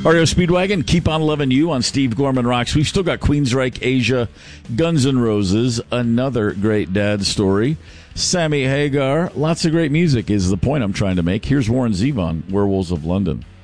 REO Speedwagon, Keep on Loving You on Steve Gorman Rocks. We've still got Queensryche, Asia, Guns N' Roses, another great dad story. Sammy Hagar, lots of great music is the point I'm trying to make. Here's Warren Zevon, Werewolves of London.